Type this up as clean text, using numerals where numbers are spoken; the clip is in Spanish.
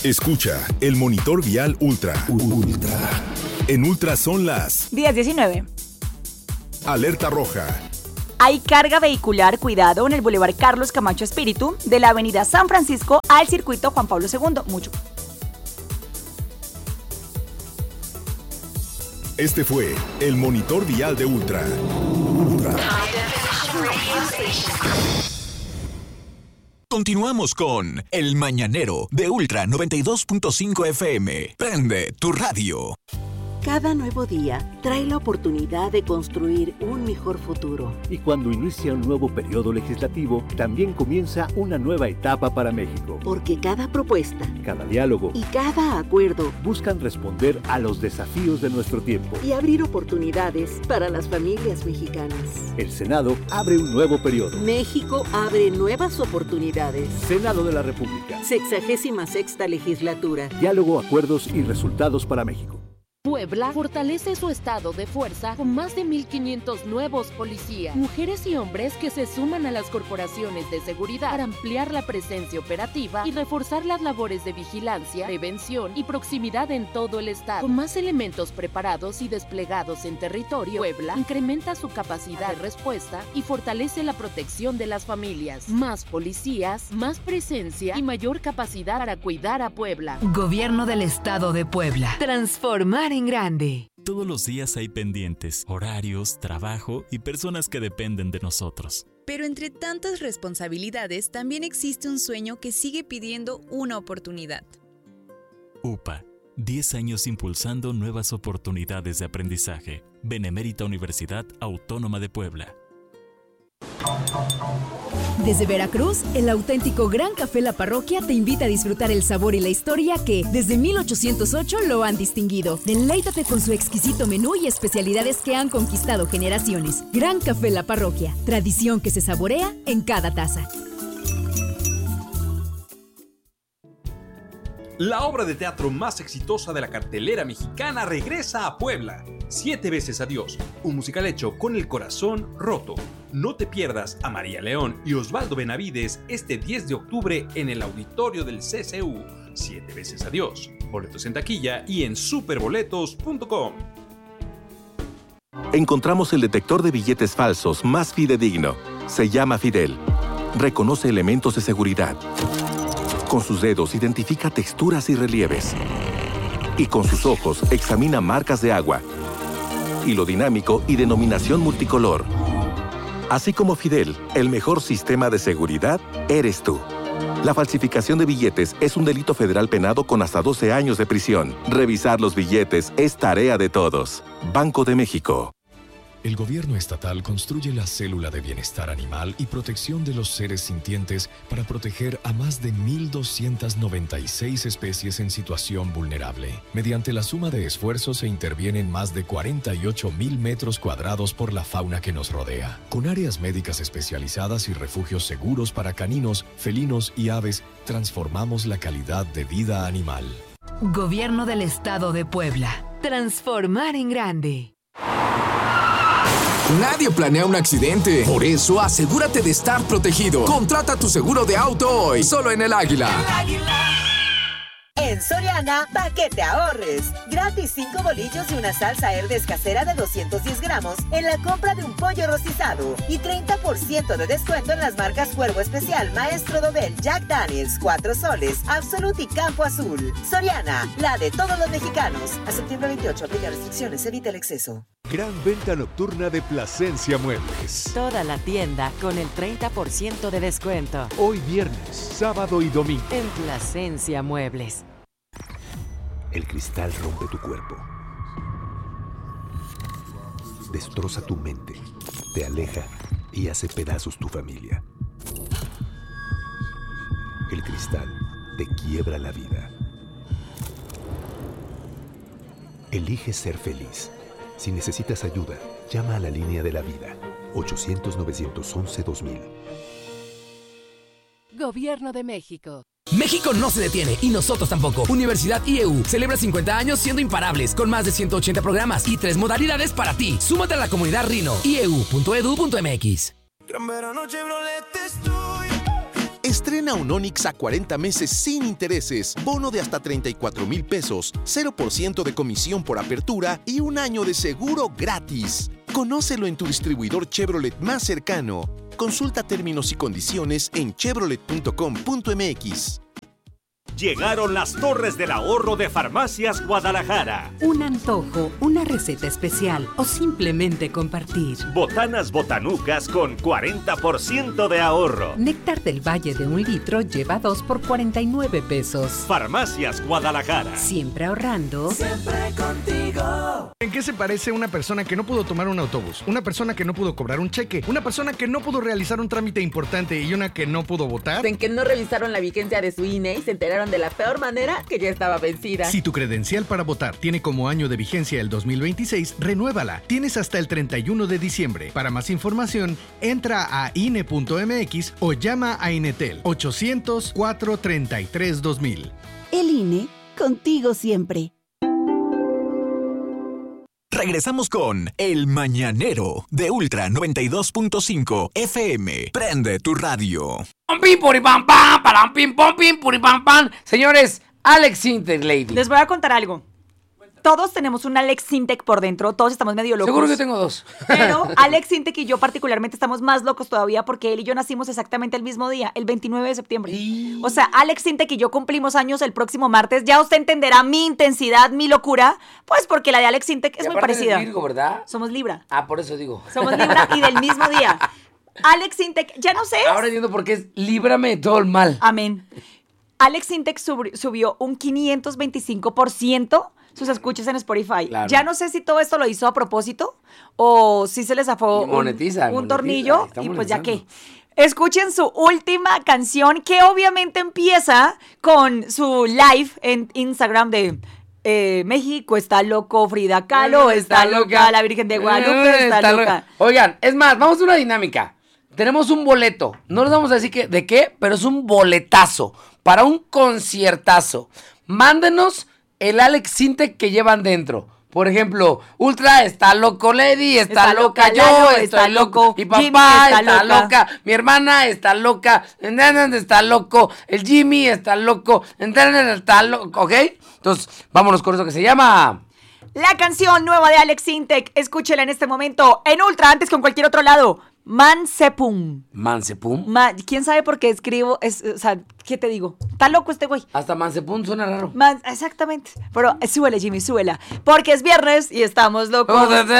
Escucha el monitor vial Ultra. En Ultra son las 10:19. Alerta roja. Hay carga vehicular, cuidado, en el Boulevard Carlos Camacho Espíritu, de la avenida San Francisco al circuito Juan Pablo II. Mucho. Este fue el monitor vial de Ultra. Continuamos con El Mañanero de Ultra 92.5 FM. Prende tu radio. Cada nuevo día trae la oportunidad de construir un mejor futuro. Y cuando inicia un nuevo periodo legislativo, también comienza una nueva etapa para México. Porque cada propuesta, cada diálogo y cada acuerdo buscan responder a los desafíos de nuestro tiempo y abrir oportunidades para las familias mexicanas. El Senado abre un nuevo periodo. México abre nuevas oportunidades. Senado de la República. 66ª legislatura. Diálogo, acuerdos y resultados para México. Puebla fortalece su estado de fuerza con más de 1,500 nuevos policías, mujeres y hombres que se suman a las corporaciones de seguridad para ampliar la presencia operativa y reforzar las labores de vigilancia, prevención y proximidad en todo el estado. Con más elementos preparados y desplegados en territorio, Puebla incrementa su capacidad de respuesta y fortalece la protección de las familias. Más policías, más presencia y mayor capacidad para cuidar a Puebla. Gobierno del Estado de Puebla. Transformar en grande. Todos los días hay pendientes, horarios, trabajo y personas que dependen de nosotros. Pero entre tantas responsabilidades también existe un sueño que sigue pidiendo una oportunidad. UPA, 10 años impulsando nuevas oportunidades de aprendizaje. Benemérita Universidad Autónoma de Puebla. Desde Veracruz, el auténtico Gran Café La Parroquia te invita a disfrutar el sabor y la historia que, desde 1808, lo han distinguido. Deleítate con su exquisito menú y especialidades que han conquistado generaciones. Gran Café La Parroquia, tradición que se saborea en cada taza. La obra de teatro más exitosa de la cartelera mexicana regresa a Puebla. 7 veces adiós, un musical hecho con el corazón roto. No te pierdas a María León y Osvaldo Benavides este 10 de octubre en el auditorio del CCU. 7 veces adiós. Boletos en taquilla y en superboletos.com. Encontramos el detector de billetes falsos más fidedigno. Se llama Fidel. Reconoce elementos de seguridad. Con sus dedos identifica texturas y relieves. Y con sus ojos examina marcas de agua. Hilo dinámico y denominación multicolor. Así como Fidel, el mejor sistema de seguridad eres tú. La falsificación de billetes es un delito federal penado con hasta 12 años de prisión. Revisar los billetes es tarea de todos. Banco de México. El gobierno estatal construye la célula de bienestar animal y protección de los seres sintientes para proteger a más de 1,296 especies en situación vulnerable. Mediante la suma de esfuerzos se intervienen más de 48,000 metros cuadrados por la fauna que nos rodea. Con áreas médicas especializadas y refugios seguros para caninos, felinos y aves, transformamos la calidad de vida animal. Gobierno del Estado de Puebla. Transformar en grande. Nadie planea un accidente. Por eso, asegúrate de estar protegido. Contrata tu seguro de auto hoy, solo en El Águila. En Soriana, pa' que te ahorres. Gratis 5 bolillos y una salsa Herdes casera de 210 gramos en la compra de un pollo rostizado. Y 30% de descuento en las marcas Cuervo Especial, Maestro Dobel, Jack Daniels, 4 soles, Absolut y Campo Azul. Soriana, la de todos los mexicanos. A septiembre 28, aplica restricciones, evita el exceso. Gran venta nocturna de Plasencia Muebles. Toda la tienda con el 30% de descuento. Hoy viernes, sábado y domingo. En Plasencia Muebles. El cristal rompe tu cuerpo. Destroza tu mente. Te aleja y hace pedazos tu familia. El cristal te quiebra la vida. Elige ser feliz. Si necesitas ayuda, llama a la línea de la vida. 800-911-2000. Gobierno de México. México no se detiene y nosotros tampoco. Universidad IEU celebra 50 años siendo imparables con más de 180 programas y 3 modalidades para ti. Súmate a la comunidad Rino. ieu.edu.mx. Gran verano Chevrolet estoy. Estrena un Onix a 40 meses sin intereses, bono de hasta 34,000 pesos, 0% de comisión por apertura y un año de seguro gratis. Conócelo en tu distribuidor Chevrolet más cercano. Consulta términos y condiciones en chevrolet.com.mx. Llegaron las Torres del Ahorro de Farmacias Guadalajara. Un antojo, una receta especial o simplemente compartir. Botanas botanucas con 40% de ahorro. Néctar del Valle de 1 litro lleva 2 por 49 pesos. Farmacias Guadalajara. Siempre ahorrando. Siempre contigo. ¿En qué se parece una persona que no pudo tomar un autobús? Una persona que no pudo cobrar un cheque. Una persona que no pudo realizar un trámite importante y una que no pudo votar. En que no revisaron la vigencia de su INE y se enteraron de la peor manera que ya estaba vencida. Si tu credencial para votar tiene como año de vigencia el 2026, renuévala. Tienes hasta el 31 de diciembre. Para más información, entra a INE.mx o llama a Inetel 800-433-2000. El INE, contigo siempre. Regresamos con El Mañanero de Ultra 92.5 FM. Prende tu radio. Señores, Alex Sintek, lady. Les voy a contar algo. Todos tenemos un Alex Sintek por dentro, todos estamos medio locos. Seguro que tengo 2. Pero Alex Sintek y yo particularmente estamos más locos todavía porque él y yo nacimos exactamente el mismo día, el 29 de septiembre. O sea, Alex Sintek y yo cumplimos años el próximo martes. Ya usted entenderá mi intensidad, mi locura, pues porque la de Alex Sintek es muy parecida. Virgo, ¿verdad? Somos Libra. Ah, por eso digo. Somos Libra y del mismo día. Alex Sintek, ya no sé. Ahora entiendo por qué es líbrame de todo el mal. Amén. Alex Sintek subió un 525% sus escuchas en Spotify. Claro. Ya no sé si todo esto lo hizo a propósito o si se les zafó un tornillo y pues ya que. Escuchen su última canción que obviamente empieza con su live en Instagram de México está loco, Frida Kahlo está loca, la Virgen de Guadalupe está loca. Oigan, es más, vamos a una dinámica. Tenemos un boleto. No les vamos a decir de qué, pero es un boletazo para un conciertazo. Mándenos el Alex Sintek que llevan dentro. Por ejemplo, Ultra está loco, Lady está loca, yo estoy loco, mi papá está loca, mi hermana está loca, está loco, el Jimmy está loco, está loco, ¿ok? Entonces, vámonos con eso que se llama... La canción nueva de Alex Sintek, escúchela en este momento, en Ultra, antes que en cualquier otro lado. Mansepum. ¿Mansepum? ¿Quién sabe por qué escribo? O sea, ¿qué te digo? Está loco este güey. Hasta Mansepum suena raro. Exactamente. Pero súbele, Jimmy, súbela. Porque es viernes y estamos locos.